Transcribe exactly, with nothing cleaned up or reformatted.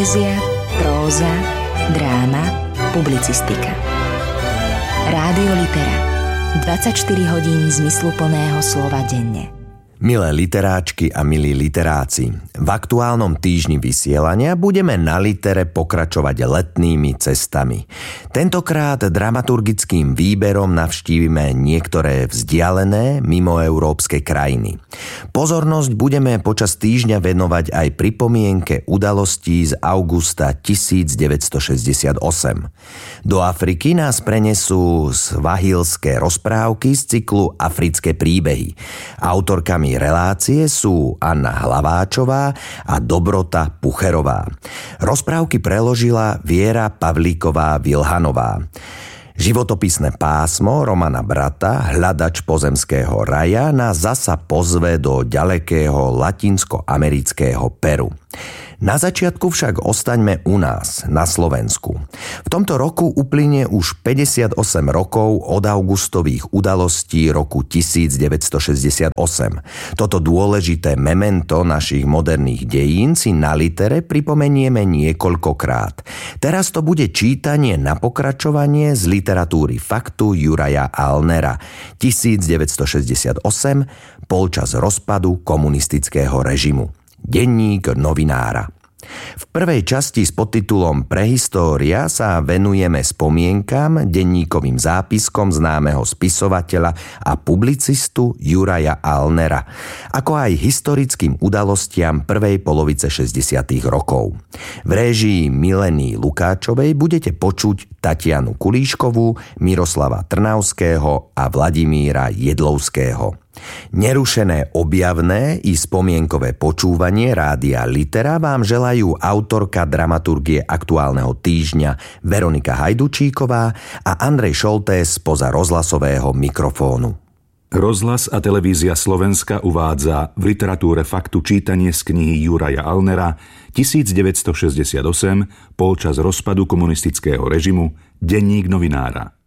Poézia, próza, dráma, publicistika. Rádio Litera. dvadsaťštyri hodín zmysluplného slova denne. Milé literáčky a milí literáci, v aktuálnom týždni vysielania budeme na Litere pokračovať letnými cestami. Tentokrát dramaturgickým výberom navštívime niektoré vzdialené mimoeurópske krajiny. Pozornosť budeme počas týždňa venovať aj pripomienke udalostí z augusta devätnásťstošesťdesiatosem. Do Afriky nás prenesú svahilské rozprávky z cyklu Africké príbehy. Autorkami relácie sú Anna Hlaváčová a Dobrota Pucherová. Rozprávky preložila Viera Pavlíková-Vilhanová. Životopisné pásmo Romana Brata, Hľadač pozemského raja, nás zasa pozve do ďalekého latinskoamerického Peru. Na začiatku však ostaňme u nás, na Slovensku. V tomto roku uplynie už päťdesiatosem rokov od augustových udalostí roku devätnásťstošesťdesiatosem. Toto dôležité memento našich moderných dejín si na Litere pripomenieme niekoľkokrát. Teraz to bude čítanie na pokračovanie z literatúry faktu Juraja Alnera devätnásťstošesťdesiatosem, polčas rozpadu komunistického režimu. Denník novinára. V prvej časti s podtitulom Prehistória sa venujeme spomienkam, denníkovým zápiskom známeho spisovateľa a publicistu Juraja Alnera, ako aj historickým udalostiam prvej polovice šesťdesiatych rokov. V réžii Mileny Lukáčovej budete počuť Tatianu Kulíškovú, Miroslava Trnavského a Vladimíra Jedlovského. Nerušené objavné i spomienkové počúvanie Rádia Litera vám želajú autorka dramaturgie aktuálneho týždňa Veronika Hajdučíková a Andrej Šoltés spoza rozhlasového mikrofónu. Rozhlas a televízia Slovenska uvádza v literatúre faktu čítanie z knihy Juraja Alnera devätnásťstošesťdesiatosem, polčas rozpadu komunistického režimu, Denník novinára.